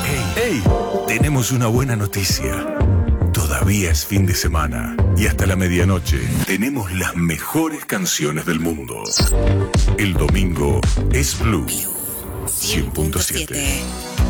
Hey, tenemos una buena noticia. Todavía es fin de semana y hasta la medianoche tenemos las mejores canciones del mundo. El domingo es Blue 100.7.